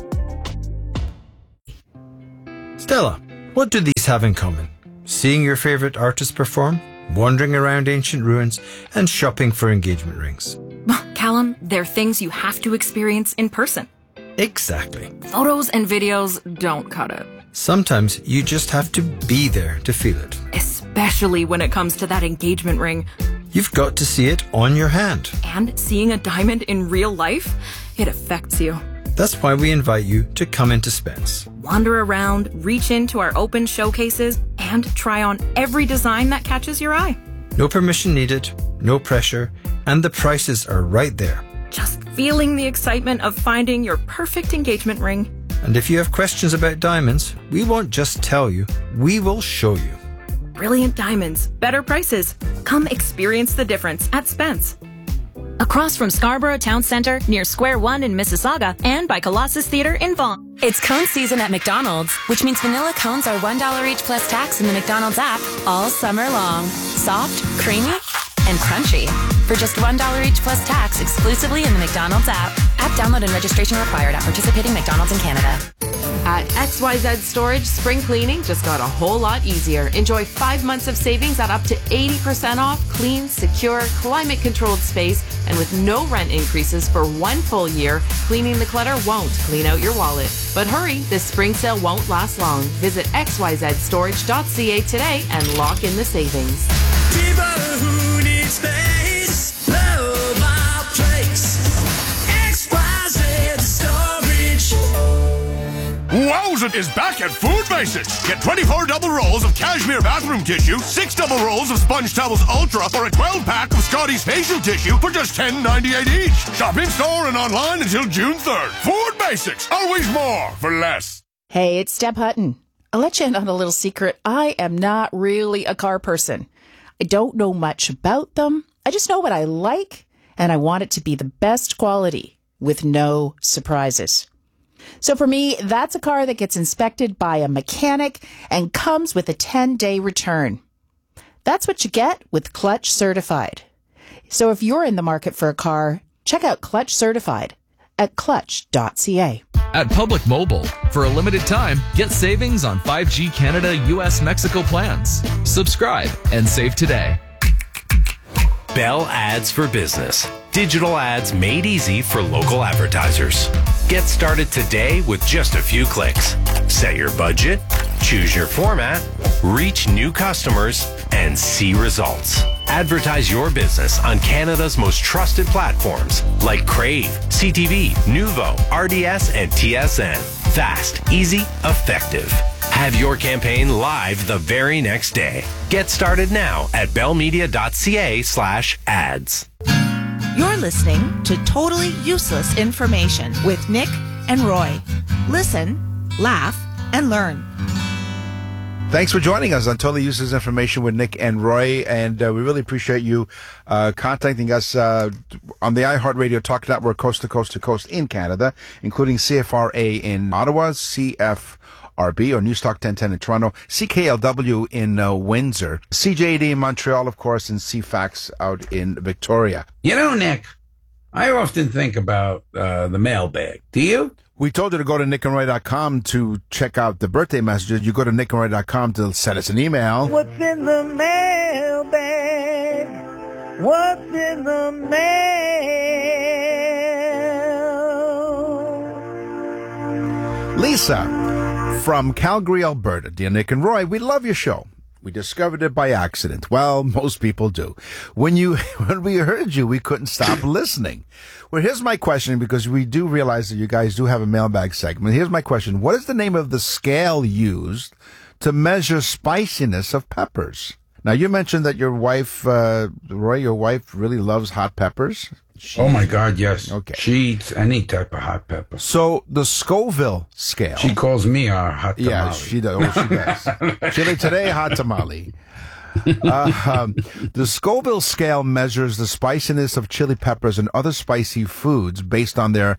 S4: Stella, what do these have in common? Seeing your favorite artist perform, wandering around ancient ruins, and shopping for engagement rings.
S8: Callum, they're things you have to experience in person.
S4: Exactly.
S8: Photos and videos don't cut it.
S4: Sometimes you just have to be there to feel it.
S8: Especially when it comes to that engagement ring.
S4: You've got to see it on your hand.
S8: And seeing a diamond in real life, it affects you.
S4: That's why we invite you to come into Spence.
S8: Wander around, reach into our open showcases, and try on every design that catches your eye.
S4: No permission needed, no pressure, and the prices are right there.
S8: Just feeling the excitement of finding your perfect engagement ring.
S4: And if you have questions about diamonds, we won't just tell you, we will show you.
S8: Brilliant diamonds, better prices. Come experience the difference at Spence. Across from Scarborough Town Center, near Square One in Mississauga, and by Colossus Theatre in Vaughan.
S11: It's cone season at McDonald's, which means vanilla cones are one dollar each plus tax in the McDonald's app all summer long. Soft, creamy, and crunchy. For just one dollar each plus tax exclusively in the McDonald's app. App download and registration required at participating McDonald's in Canada.
S12: At X Y Z Storage, spring cleaning just got a whole lot easier. Enjoy five months of savings at up to eighty percent off clean, secure, climate-controlled space, and with no rent increases for one full year, cleaning the clutter won't clean out your wallet. But hurry, this spring sale won't last long. Visit x y z storage dot c a today and lock in the savings.
S13: People who need space, love our place. X Y Z Storage.
S26: Wowzit is back at Food Basics. Get twenty-four double rolls of cashmere bathroom tissue, six double rolls of Sponge Towels Ultra, or a twelve pack of Scotty's facial tissue for just ten ninety-eight each. Shop in store and online until June third. Food Basics, always more for less.
S14: Hey, it's Deb Hutton. I'll let you in on a little secret. I am not really a car person. I don't know much about them. I just know what I like, and I want it to be the best quality with no surprises. So for me, that's a car that gets inspected by a mechanic and comes with a ten-day return. That's what you get with Clutch Certified. So if you're in the market for a car, check out Clutch Certified at clutch dot c a.
S16: At Public Mobile, for a limited time, get savings on five G Canada U S Mexico plans. Subscribe and save today.
S17: Bell Ads for Business. Digital ads made easy for local advertisers. Get started today with just a few clicks. Set your budget, choose your format, reach new customers, and see results. Advertise your business on Canada's most trusted platforms like Crave, C T V, Nuvo, R D S, and T S N. Fast, easy, effective. Have your campaign live the very next day. Get started now at bellmedia dot c a slash ads.
S3: You're listening to Totally Useless Information with Nick and Roy. Listen, laugh, and learn.
S2: Thanks for joining us on Totally Useless Information with Nick and Roy, and uh, we really appreciate you uh, contacting us uh, on the iHeartRadio Talk Network, coast to coast to coast in Canada, including C F R A in Ottawa, C F R B or Newstalk ten ten in Toronto, C K L W in uh, Windsor, C J D in Montreal, of course, and C FAX out in Victoria.
S18: You know, Nick, I often think about uh, the mailbag. Do you?
S2: We told you to go to nick and roy dot com to check out the birthday messages. You go to nick and roy dot com to send us an email.
S13: What's in the mailbag? What's in the mail?
S2: Lisa from Calgary, Alberta. Dear Nick and Roy, we love your show. We discovered it by accident. Well, most people do. When you, when we heard you, we couldn't stop listening. Well, here's my question, because we do realize that you guys do have a mailbag segment. Here's my question. What is the name of the scale used to measure spiciness of peppers? Now, you mentioned that your wife, uh, Roy, your wife really loves hot peppers.
S18: She, oh, my God, yes.
S2: Okay.
S18: She eats any type of hot pepper.
S2: So the Scoville scale.
S18: She calls me our hot tamale.
S2: Yeah, she does. Oh, she does. Chili today, hot tamale. Uh, um, the Scoville scale measures the spiciness of chili peppers and other spicy foods based on their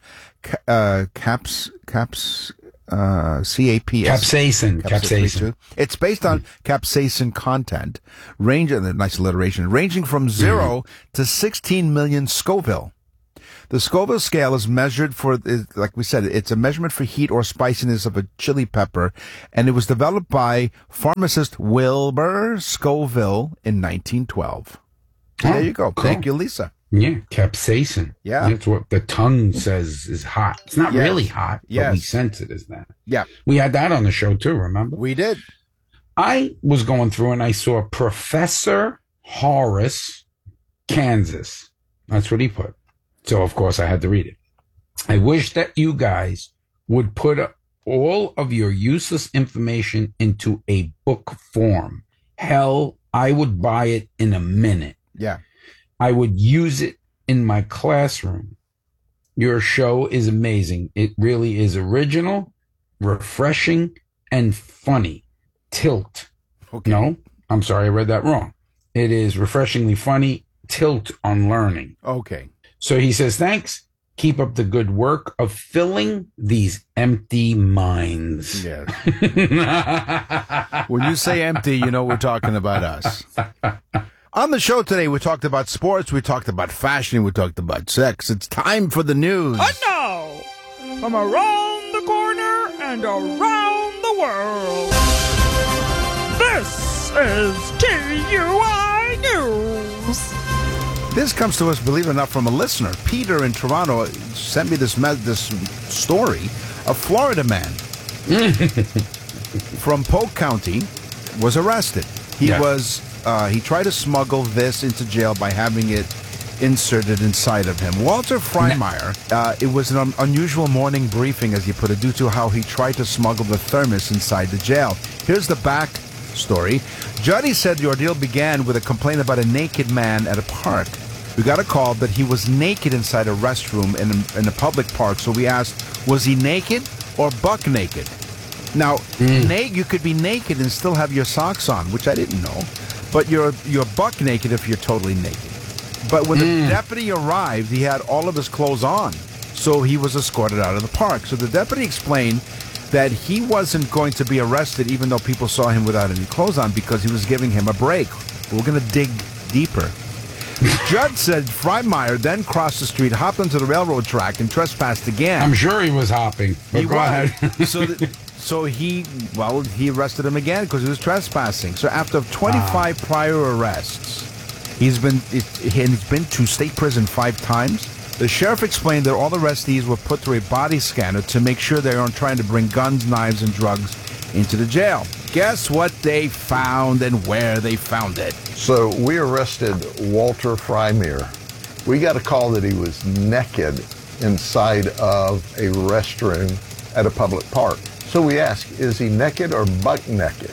S2: ca- uh, caps caps uh, C A P S
S18: Capsaicin. Capsaicin.
S2: It's based on capsaicin content, range uh, nice alliteration, ranging from zero mm. to sixteen million Scoville. The Scoville scale is measured for, like we said, it's a measurement for heat or spiciness of a chili pepper, and it was developed by pharmacist Wilbur Scoville in nineteen twelve. Oh, there you go. Cool. Thank you, Lisa.
S18: Yeah, capsaicin.
S2: Yeah.
S18: That's what the tongue says is hot. It's not
S2: yes.
S18: really hot, but
S2: yes.
S18: we sense it as that.
S2: Yeah.
S18: We had that on the show too, remember?
S2: We did.
S18: I was going through and I saw Professor Horace, Kansas. That's what he put. So, of course, I had to read it. I wish that you guys would put all of your useless information into a book form. Hell, I would buy it in a minute.
S2: Yeah.
S18: I would use it in my classroom. Your show is amazing. It really is original, refreshing, and funny. Tilt.
S2: Okay.
S18: No, I'm sorry, I read that wrong. It is refreshingly funny. Tilt on learning.
S2: Okay.
S18: So he says, thanks. Keep up the good work of filling these empty minds.
S2: Yes. When you say empty, you know we're talking about us. On the show today, we talked about sports, we talked about fashion, we talked about sex. It's time for the news.
S13: And now, from around the corner and around the world, this is T U I News.
S2: This comes to us, believe it or not, from a listener. Peter in Toronto sent me this me- this story. A Florida man from Polk County was arrested. He
S18: yeah.
S2: was uh, he tried to smuggle this into jail by having it inserted inside of him. Walter Freimeyer, uh, it was an un- unusual morning briefing, as you put it, due to how he tried to smuggle the thermos inside the jail. Here's the back story. Juddy said the ordeal began with a complaint about a naked man at a park. We got a call that he was naked inside a restroom in a, in a public park, so we asked, was he naked or buck naked? Now, mm. na- you could be naked and still have your socks on, which I didn't know, but you're you're buck naked if you're totally naked. But when mm. the deputy arrived, he had all of his clothes on, so he was escorted out of the park. So the deputy explained that he wasn't going to be arrested even though people saw him without any clothes on because he was giving him a break. We're going to dig deeper. The judge said Freimeyer then crossed the street, hopped onto the railroad track, and trespassed again.
S18: I'm sure he was hopping. But
S2: he
S18: go
S2: was.
S18: ahead.
S2: so, the, so he, well, he arrested him again because he was trespassing. So after twenty-five wow. prior arrests, he's been he's been to state prison five times. The sheriff explained that all arrestees were put through a body scanner to make sure they aren't trying to bring guns, knives, and drugs into the jail. Guess what they found and where they found it?
S7: So we arrested Walter Freimeyer. We got a call that he was naked inside of a restroom at a public park. So we asked, is he naked or buck naked?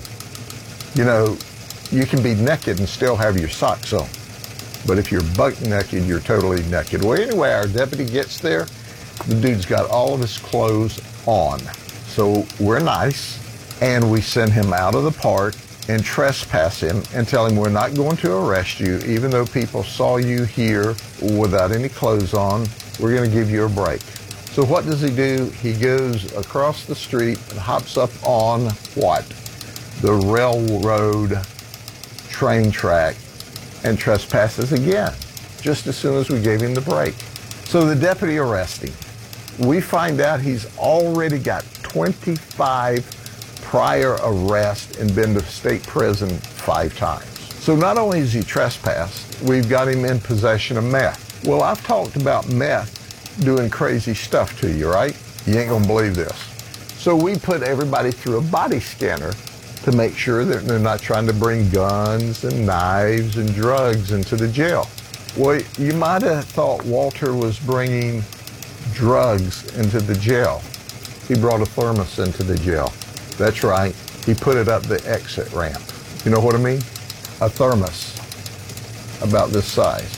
S7: You know, you can be naked and still have your socks on. But if you're buck naked, you're totally naked. Well, anyway, our deputy gets there. The dude's got all of his clothes on. So we're nice, and we send him out of the park and trespass him and tell him we're not going to arrest you, even though people saw you here without any clothes on. We're going to give you a break. So what does he do? He goes across the street and hops up on what? The railroad train track and trespasses again, just as soon as we gave him the break. So the deputy arrests him. We find out he's already got twenty-five prior arrests and been to state prison five times. So not only is he trespassed, we've got him in possession of meth. Well, I've talked about meth doing crazy stuff to you, right? You ain't gonna believe this. So we put everybody through a body scanner to make sure that they're not trying to bring guns and knives and drugs into the jail. Well, you might have thought Walter was bringing drugs into the jail. He brought a thermos into the jail. That's right. He put it up the exit ramp. You know what I mean? A thermos about this size.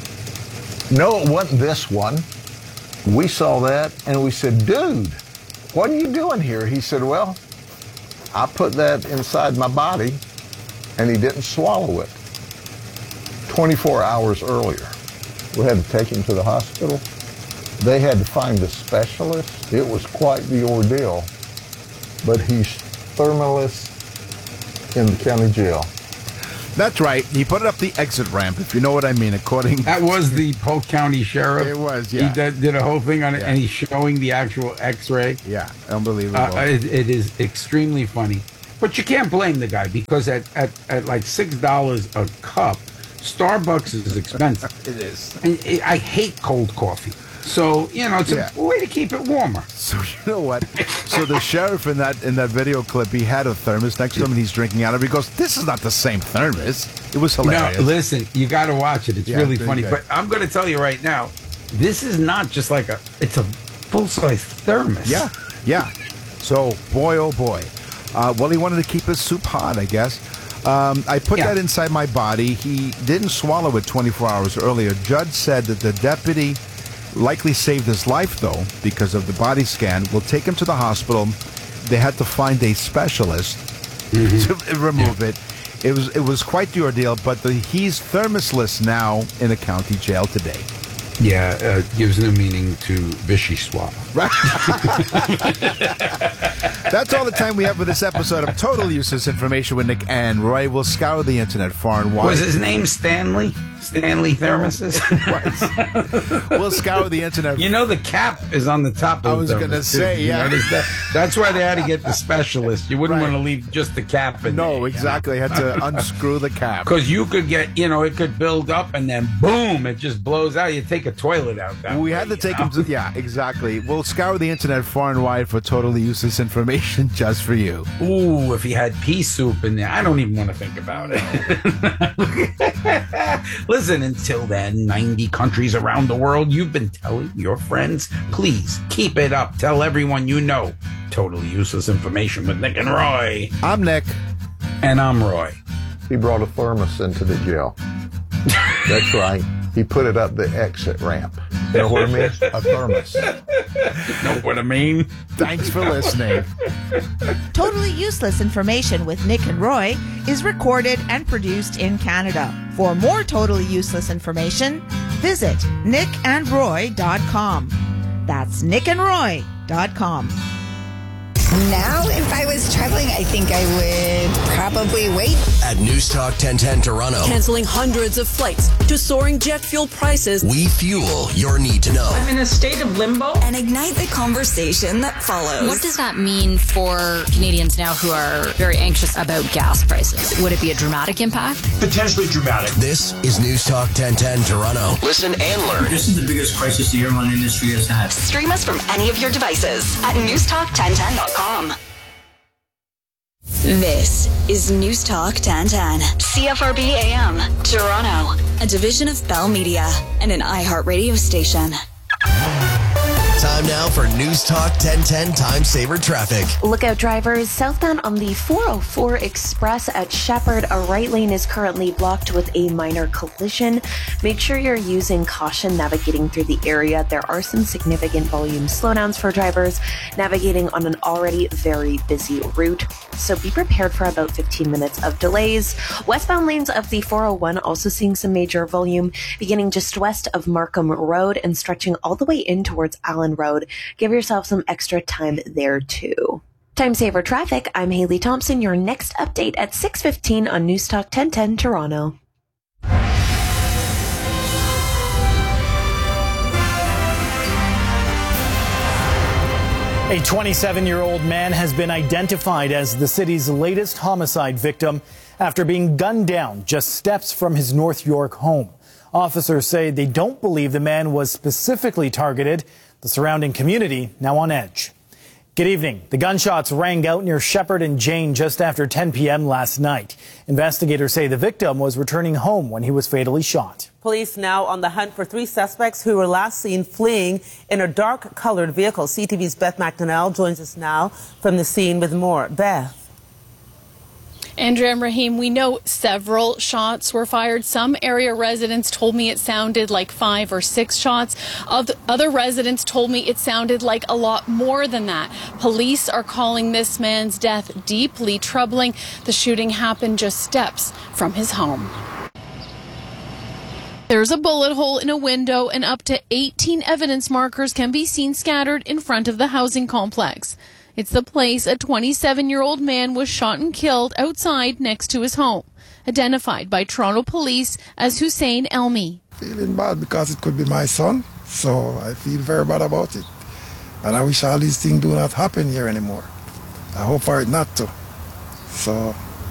S7: No, it wasn't this one. We saw that and we said, dude, what are you doing here? He said, well, I put that inside my body and he didn't swallow it. twenty-four hours earlier. We had to take him to the hospital. They had to find a specialist. It was quite the ordeal. But he's thermaless in the county jail.
S2: That's right. He put it up the exit ramp, if you know what I mean, according...
S18: That was the Polk County Sheriff.
S2: It was, yeah.
S18: He did, did a whole thing on it,
S2: Yeah.
S18: and he's showing the actual x-ray.
S2: Yeah, unbelievable.
S18: Uh, it, it is extremely funny. But you can't blame the guy, because at, at, at like six dollars a cup, Starbucks is expensive.
S2: It is.
S18: And it, I hate cold coffee. So, you know, it's
S2: Yeah.
S18: a way to keep it warmer.
S2: So you know what? So the sheriff in that in that video clip, he had a thermos next to him, and he's drinking out of it. He goes, "This is not the same thermos." It was hilarious.
S18: No, listen, you got to watch it. It's
S2: Yeah,
S18: really
S2: very
S18: funny.
S2: good.
S18: But I'm going to tell you right now, this is not just like a, it's a full-size thermos.
S2: Yeah, yeah. So, boy, oh boy. Uh, well, he wanted to keep his soup hot, I guess. Um, I put
S18: Yeah.
S2: that inside my body. He didn't swallow it twenty-four hours earlier. Judge said that the deputy likely saved his life, though, because of the body scan. We'll take him to the hospital. They had to find a specialist
S18: Mm-hmm.
S2: to remove it. It was it was quite the ordeal, but the, he's thermosless now in a county jail today.
S18: Yeah, uh, gives new meaning to Vichy swap.
S2: Right. That's all the time we have for this episode of Total Useless Information with Nick and Roy. We'll scour the internet far and wide.
S18: Was his name Stanley? Stanley Thermoses?
S2: We'll scour the internet.
S18: You know the cap is on the top of
S2: I was
S18: the
S2: gonna
S18: thermos,
S2: say,
S18: too. You
S2: yeah.
S18: notice that? That's why they had to get the specialist. You wouldn't
S2: Right.
S18: want to leave just the cap in
S2: No,
S18: there.
S2: exactly. I had to unscrew the cap.
S18: Because you could get, you know, it could build up and then boom, it just blows out. You take a toilet out that
S2: We
S18: way,
S2: had to
S18: you
S2: take
S18: know?
S2: him to, yeah, exactly. We'll scour the internet far and wide for totally useless information just for you.
S18: Ooh, if he had pea soup in there, I don't even want to think about it. Listen, until then, ninety countries around the world, you've been telling your friends, please keep it up. Tell everyone you know. Totally useless information with Nick and Roy.
S2: I'm Nick.
S18: And I'm Roy.
S7: He brought a thermos into the jail. That's right. He put it up the exit ramp. You know what I mean? A thermos.
S18: Know what I mean?
S2: Thanks for listening.
S3: Totally Useless Information with Nick and Roy is recorded and produced in Canada. For more totally useless information, visit nick and roy dot com. That's nick and roy dot com.
S9: Now, if I was traveling, I think I would probably wait.
S19: At News Talk ten ten Toronto,
S20: Canceling hundreds of flights to soaring jet fuel prices.
S19: we fuel your need to know.
S20: I'm in a state of limbo.
S9: And ignite the conversation that follows.
S11: What does that mean for Canadians now who are very anxious about gas prices? Would it be a dramatic impact?
S19: Potentially dramatic. This is News Talk ten ten Toronto. Listen and learn.
S21: This is the biggest crisis the airline industry has had.
S9: Stream us from any of your devices at news talk ten ten dot com. This is News Talk ten ten, C F R B A M, Toronto, a division of Bell Media and an iHeart radio station.
S19: Time now for News Talk ten ten Time Saver Traffic.
S5: Look out, drivers. Southbound on the four oh four Express at Shepherd, a right lane is currently blocked with a minor collision. Make sure you're using caution navigating through the area. There are some significant volume slowdowns for drivers navigating on an already very busy route. So be prepared for about fifteen minutes of delays. Westbound lanes of the four oh one also seeing some major volume, beginning just west of Markham Road and stretching all the way in towards Allen Road. Give yourself some extra time there too. Time Saver Traffic, I'm Haley Thompson. Your next update at six fifteen on News Talk ten ten Toronto.
S22: A twenty-seven-year-old man has been identified as the city's latest homicide victim after being gunned down just steps from his North York home. Officers say they don't believe the man was specifically targeted. The surrounding community now on edge. Good evening. The gunshots rang out near Shepherd and Jane just after ten p.m. last night. Investigators say the victim was returning home when he was fatally shot.
S23: Police now on the hunt for three suspects who were last seen fleeing in a dark-colored vehicle. C T V's Beth McDonnell joins us now from the scene with more. Beth.
S24: Andrea and Raheem, we know several shots were fired. Some area residents told me it sounded like five or six shots. Other residents told me it sounded like a lot more than that. Police are calling this man's death deeply troubling. The shooting happened just steps from his home. There's a bullet hole in a window, and up to eighteen evidence markers can be seen scattered in front of the housing complex. It's the place a twenty-seven-year-old man was shot and killed outside next to his home, identified by Toronto police as Hussein Elmi.
S1: Feeling bad because it could be my son, so I feel very bad about it. And I wish all these things do not happen here anymore. I hope for it not to. So,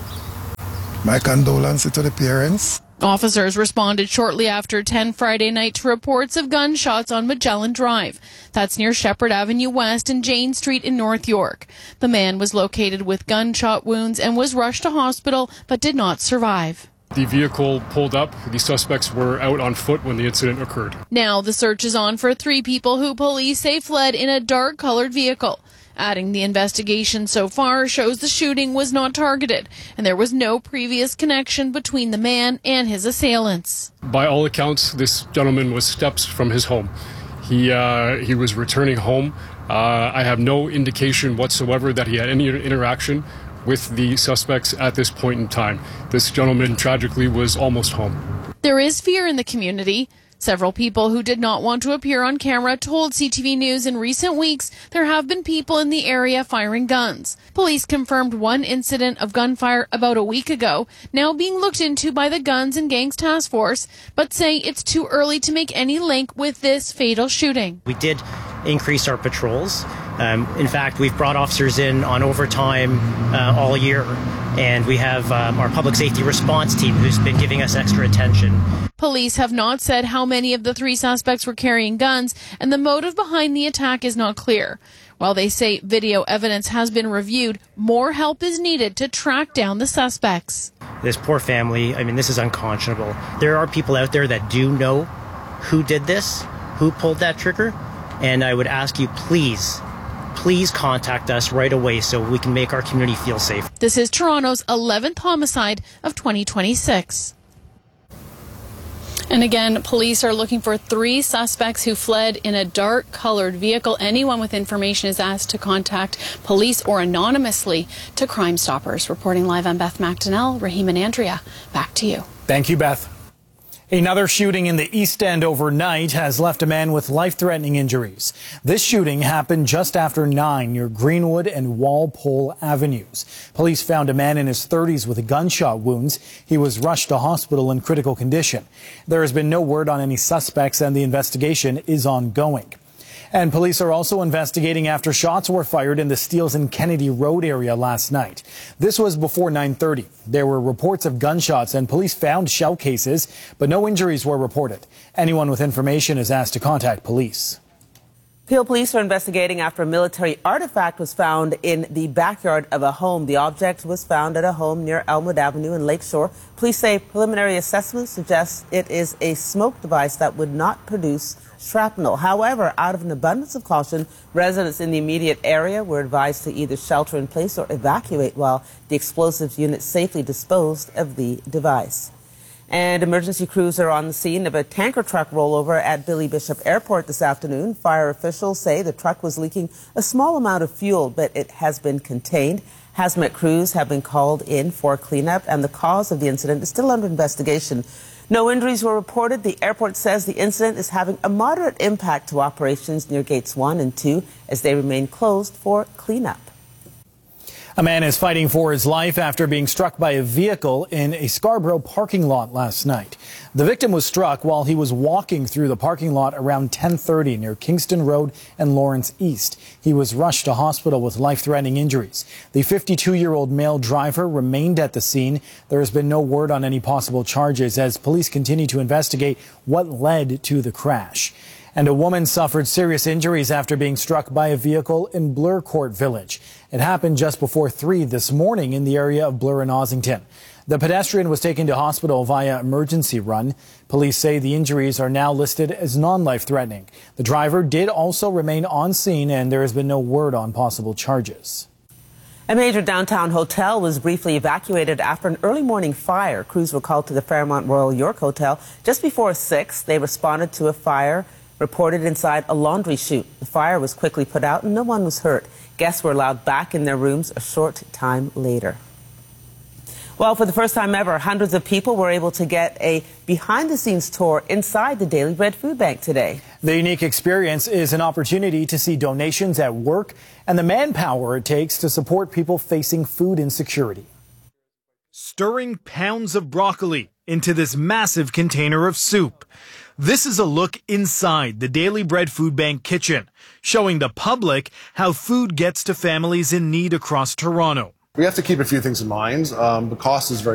S1: my condolences to the parents.
S24: Officers responded shortly after ten Friday night to reports of gunshots on Magellan Drive. That's near Shepherd Avenue West and Jane Street in North York. The man was located with gunshot wounds and was rushed to hospital but did not survive.
S4: The vehicle pulled up. The suspects were out on foot when the incident occurred.
S24: Now the search is on for three people who police say fled in a dark-colored vehicle. Adding the investigation so far shows the shooting was not targeted, and there was no previous connection between the man and his assailants.
S4: By all accounts, this gentleman was steps from his home. He uh, he was returning home. Uh, I have no indication whatsoever that he had any interaction with the suspects at this point in time. This gentleman tragically was almost home.
S24: There is fear in the community. Several people who did not want to appear on camera told C T V News in recent weeks there have been people in the area firing guns. Police confirmed one incident of gunfire about a week ago, now being looked into by the Guns and Gangs Task Force, but say it's too early to make any link with this fatal shooting.
S6: We did increase our patrols. Um, in fact, we've brought officers in on overtime uh, all year, and we have um, our public safety response team who's been giving us extra attention.
S24: Police have not said how many of the three suspects were carrying guns, and the motive behind the attack is not clear. While they say video evidence has been reviewed, more help is needed to track down the suspects.
S6: This poor family, I mean, this is unconscionable. There are people out there that do know who did this, who pulled that trigger, and I would ask you, please, please contact us right away so we can make our community feel safe.
S24: This is Toronto's eleventh homicide of twenty twenty-six. And again, police are looking for three suspects who fled in a dark-colored vehicle. Anyone with information is asked to contact police or anonymously to Crime Stoppers. Reporting live, I'm Beth McDonnell. Raheem and Andrea, back to you.
S22: Thank you, Beth. Another shooting in the East End overnight has left a man with life-threatening injuries. This shooting happened just after nine near Greenwood and Walpole Avenues. Police found a man in his thirties with gunshot wounds. He was rushed to hospital in critical condition. There has been no word on any suspects, and the investigation is ongoing. And police are also investigating after shots were fired in the Steeles and Kennedy Road area last night. This was before nine thirty. There were reports of gunshots and police found shell cases, but no injuries were reported. Anyone with information is asked to contact police.
S23: Peel police are investigating after a military artifact was found in the backyard of a home. The object was found at a home near Elmwood Avenue in Lakeshore. Police say preliminary assessment suggests it is a smoke device that would not produce shrapnel. However, out of an abundance of caution, residents in the immediate area were advised to either shelter in place or evacuate while the explosives unit safely disposed of the device. And emergency crews are on the scene of a tanker truck rollover at Billy Bishop Airport this afternoon. Fire officials say the truck was leaking a small amount of fuel, but it has been contained. Hazmat crews have been called in for cleanup, and the cause of the incident is still under investigation. No injuries were reported. The airport says the incident is having a moderate impact to operations near gates one and two as they remain closed for cleanup.
S22: A man is fighting for his life after being struck by a vehicle in a Scarborough parking lot last night. The victim was struck while he was walking through the parking lot around ten thirty near Kingston Road and Lawrence East. He was rushed to hospital with life-threatening injuries. The fifty-two-year-old male driver remained at the scene. There has been no word on any possible charges as police continue to investigate what led to the crash. And a woman suffered serious injuries after being struck by a vehicle in Bloor Court Village. It happened just before three this morning in the area of Bloor and Ossington. The pedestrian was taken to hospital via emergency run. Police say the injuries are now listed as non-life-threatening. The driver did also remain on scene, and there has been no word on possible charges.
S23: A major downtown hotel was briefly evacuated after an early morning fire. Crews were called to the Fairmont Royal York Hotel just before six. They responded to a fire reported inside a laundry chute. The fire was quickly put out and no one was hurt. Guests were allowed back in their rooms a short time later. Well, for the first time ever, hundreds of people were able to get a behind-the-scenes tour inside the Daily Bread Food Bank today.
S22: The unique experience is an opportunity to see donations at work and the manpower it takes to support people facing food insecurity.
S8: Stirring pounds of broccoli into this massive container of soup. This is a look inside the Daily Bread Food Bank kitchen, showing the public how food gets to families in need across Toronto.
S10: We have to keep a few things in mind. Um, the cost is very